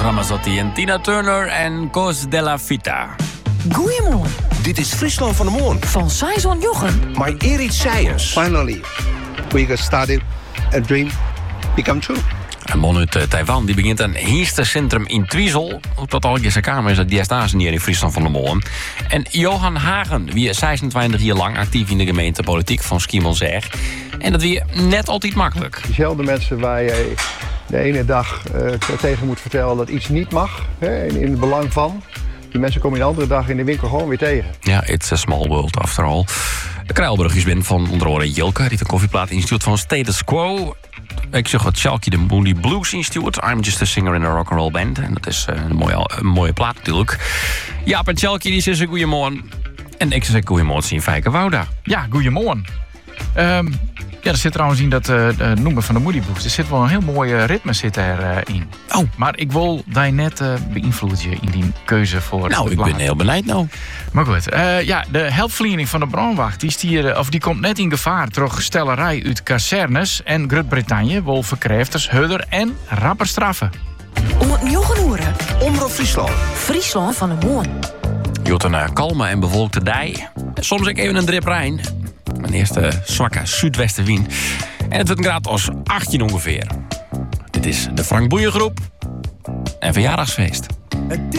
Ramazzotti en Tina Turner en Cos della Vita. Goeiemorgen. Dit is Friesland van de Moon. Van Saison Jochem. My Erit Science. Finally, we got started a dream become true. Een man uit Taiwan die begint een Heerstercentrum in Twiesel. Ook dat al zijn kamer is dat die staan hier in Friesland van de Molen. En Johan Hagen, wie 26 jaar lang actief in de gemeentepolitiek van Schiermonnikoog. En dat weer net altijd makkelijk. Diezelfde mensen waar je de ene dag tegen moet vertellen dat iets niet mag, hè, in het belang van. Die mensen komen je de andere dag in de winkel gewoon weer tegen. Ja, it's a small world after all. De Kruilburg is ben van onder andere Jilke. Die heeft een koffieplaat ingestuurd van Status Quo. Ik zeg wat Schalke de Moody Blues ingestuurd. I'm just a singer in a rock'n'roll band. En dat is een mooie plaat natuurlijk. Jaap en Schalke die zeggen goeiemorgen. En ik zeg goeiemorgen zien Fijke Wouda. Ja, goeiemorgen. Ja, er zit trouwens in dat noemen van de Moody Blues. Er zit wel een heel mooi ritme in. Oh. Maar ik wil daar net beïnvloeden in die keuze voor. Nou, ik ben heel benieuwd nou. Maar goed, de helpverlening van de brandwacht die komt net in gevaar door stellerij uit kazernes en Groot-Brittannië wil verkrefters, hudder en rapper straffen. Om het Jochenuren. Omroep Friesland. Friesland van de Moon. Je hoort een kalme en bewolkte dij. Soms ook even een drip Rijn. Mijn eerste zwakke zuidwestenwind. En het wordt een graad als 18 ongeveer. Dit is de Frank Boeien Groep en verjaardagsfeest.